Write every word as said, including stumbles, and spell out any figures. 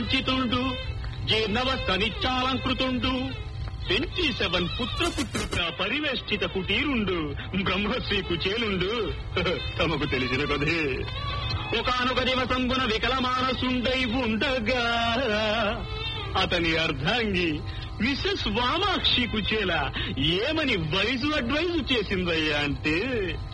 చితుండు జీర్ణవస్థ నిత్యాలంకృతుండు twenty seven పుత్రపుత్రుక పరివేష్టిత కుటీరుండు Brahmasri కుచేలుండు తమకు తెలిసిన కదే. ఒకనొక దివసంబున వికలమానసుండై ఉండగా అతని అర్ధాంగి మిస్సెస్ వామాక్షి కుచేల ఏమని వైజు అడ్వైజు చేసిందయ్యా అంటే,